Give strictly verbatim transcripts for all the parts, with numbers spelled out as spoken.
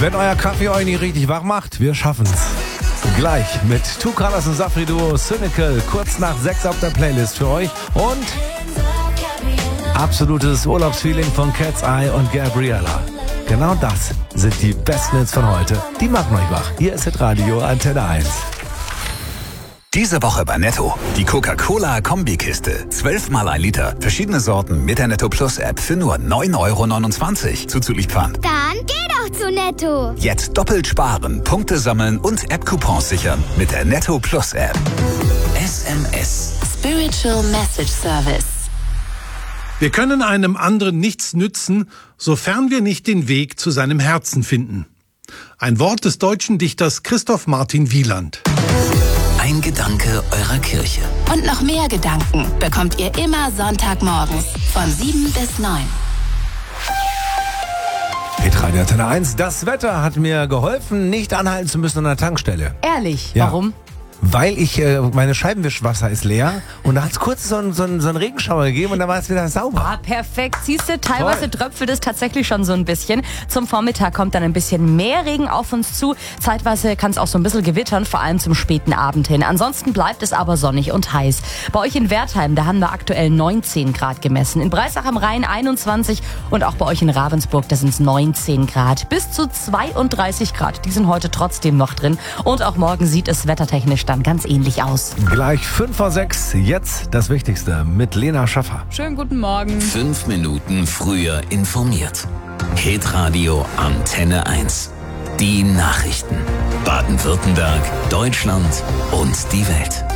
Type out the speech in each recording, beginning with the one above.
Wenn euer Kaffee euch nicht richtig wach macht, wir schaffen's. Gleich mit Two Colors und Safri Duo Cynical, kurz nach sechs auf der Playlist für euch. Und absolutes Urlaubsfeeling von Cat's Eye und Gabriella. Genau das sind die besten Hits von heute. Die machen euch wach. Hier ist Hitradio Antenne eins. Diese Woche bei Netto. Die Coca-Cola-Kombikiste. Zwölfmal ein Liter. Verschiedene Sorten mit der Netto Plus App für nur neun Euro neunundzwanzig. Zuzüglich Pfand. Dann geh doch zu Netto. Jetzt doppelt sparen, Punkte sammeln und App-Coupons sichern mit der Netto Plus App. S M S. Spiritual Message Service. Wir können einem anderen nichts nützen, sofern wir nicht den Weg zu seinem Herzen finden. Ein Wort des deutschen Dichters Christoph Martin Wieland. Ein Gedanke eurer Kirche. Und noch mehr Gedanken bekommt ihr immer Sonntagmorgens von sieben bis neun. Hitradio Antenne eins. Das Wetter hat mir geholfen, nicht anhalten zu müssen an der Tankstelle. Ehrlich? Ja. Warum? Weil ich, äh, meine Scheibenwischwasser ist leer und da hat es kurz so einen so so einen Regenschauer gegeben und dann war es wieder sauber. Ah, perfekt. Siehst du, teilweise tröpfelt es tatsächlich schon so ein bisschen. Zum Vormittag kommt dann ein bisschen mehr Regen auf uns zu. Zeitweise kann es auch so ein bisschen gewittern, vor allem zum späten Abend hin. Ansonsten bleibt es aber sonnig und heiß. Bei euch in Wertheim, da haben wir aktuell neunzehn Grad gemessen. In Breisach am Rhein einundzwanzig und auch bei euch in Ravensburg, da sind es neunzehn Grad. Bis zu zweiunddreißig Grad, die sind heute trotzdem noch drin. Und auch morgen sieht es wettertechnisch dann ganz ähnlich aus. Gleich fünf vor sechs, jetzt das Wichtigste mit Lena Schaffer. Schönen guten Morgen. Fünf Minuten früher informiert. Hitradio Antenne eins. Die Nachrichten. Baden-Württemberg, Deutschland und die Welt.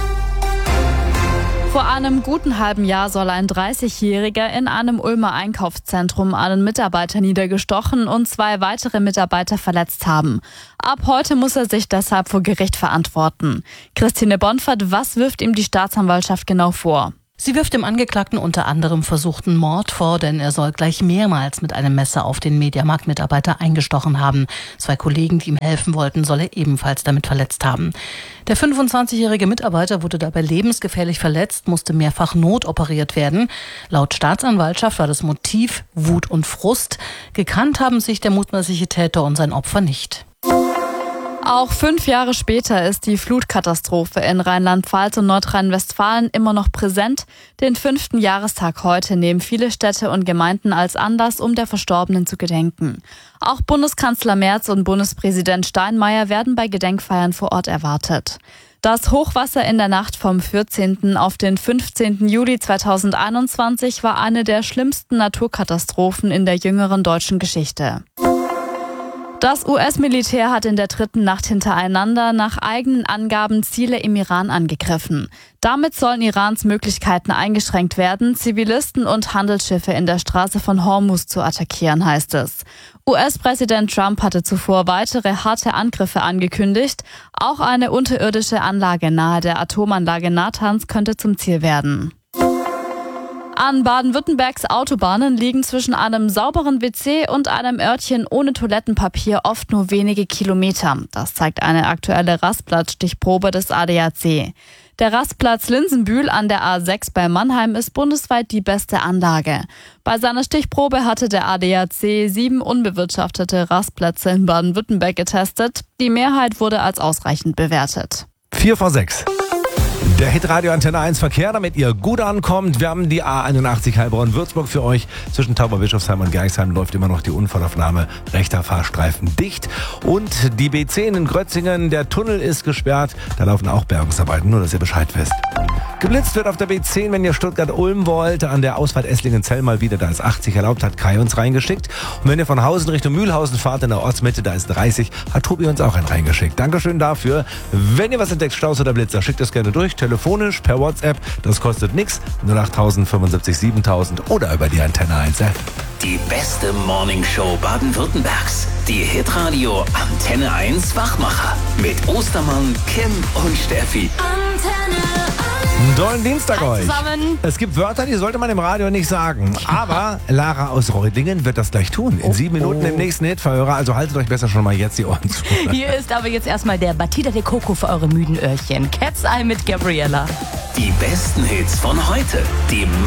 Vor einem guten halben Jahr soll ein dreißigjähriger in einem Ulmer Einkaufszentrum einen Mitarbeiter niedergestochen und zwei weitere Mitarbeiter verletzt haben. Ab heute muss er sich deshalb vor Gericht verantworten. Christine Bonfert, was wirft ihm die Staatsanwaltschaft genau vor? Sie wirft dem Angeklagten unter anderem versuchten Mord vor, denn er soll gleich mehrmals mit einem Messer auf den Mediamarkt-Mitarbeiter eingestochen haben. Zwei Kollegen, die ihm helfen wollten, soll er ebenfalls damit verletzt haben. Der fünfundzwanzigjährige Mitarbeiter wurde dabei lebensgefährlich verletzt, musste mehrfach notoperiert werden. Laut Staatsanwaltschaft war das Motiv Wut und Frust. Gekannt haben sich der mutmaßliche Täter und sein Opfer nicht. Auch fünf Jahre später ist die Flutkatastrophe in Rheinland-Pfalz und Nordrhein-Westfalen immer noch präsent. Den fünften Jahrestag heute nehmen viele Städte und Gemeinden als Anlass, um der Verstorbenen zu gedenken. Auch Bundeskanzler Merz und Bundespräsident Steinmeier werden bei Gedenkfeiern vor Ort erwartet. Das Hochwasser in der Nacht vom vierzehnten auf den fünfzehnten Juli zweitausendeinundzwanzig war eine der schlimmsten Naturkatastrophen in der jüngeren deutschen Geschichte. Das U S-Militär hat in der dritten Nacht hintereinander nach eigenen Angaben Ziele im Iran angegriffen. Damit sollen Irans Möglichkeiten eingeschränkt werden, Zivilisten und Handelsschiffe in der Straße von Hormuz zu attackieren, heißt es. U S-Präsident Trump hatte zuvor weitere harte Angriffe angekündigt. Auch eine unterirdische Anlage nahe der Atomanlage Natanz könnte zum Ziel werden. An Baden-Württembergs Autobahnen liegen zwischen einem sauberen W C und einem Örtchen ohne Toilettenpapier oft nur wenige Kilometer. Das zeigt eine aktuelle Rastplatzstichprobe des A D A C. Der Rastplatz Linsenbühl an der A sechs bei Mannheim ist bundesweit die beste Anlage. Bei seiner Stichprobe hatte der A D A C sieben unbewirtschaftete Rastplätze in Baden-Württemberg getestet. Die Mehrheit wurde als ausreichend bewertet. Vier vor sechs. Der Hitradio Antenne eins Verkehr, damit ihr gut ankommt. Wir haben die A einundachtzig Heilbronn-Würzburg für euch. Zwischen Tauberbischofsheim und Geigsheim läuft immer noch die Unfallaufnahme. Rechter Fahrstreifen dicht. Und die B zehn in Grötzingen, der Tunnel ist gesperrt. Da laufen auch Bergungsarbeiten, nur dass ihr Bescheid wisst. Geblitzt wird auf der B zehn, wenn ihr Stuttgart-Ulm wollt. An der Ausfahrt Esslingen-Zell mal wieder, da ist achtzig erlaubt, hat Kai uns reingeschickt. Und wenn ihr von Hausen Richtung Mühlhausen fahrt, in der Ortsmitte, da ist dreißig, hat Tobi uns auch einen reingeschickt. Dankeschön dafür. Wenn ihr was entdeckt, Staus oder Blitzer, schickt es gerne durch. Telefonisch, per WhatsApp, das kostet nichts. null acht tausend fünfundsiebzig siebentausend oder über die Antenne eins App. Die beste Morningshow Baden-Württembergs. Die Hitradio Antenne eins Wachmacher. Mit Ostermann, Kim und Steffi. Antenne Einen tollen Dienstag euch. zusammen. Es gibt Wörter, die sollte man im Radio nicht sagen. Aber Lara aus Reutlingen wird das gleich tun. In sieben Minuten im nächsten Hitverhörer. Also haltet euch besser schon mal jetzt die Ohren zu. Hier ist aber jetzt erstmal der Batida de Coco für eure müden Öhrchen. Cat's Eye mit Gabriella. Die besten Hits von heute. Die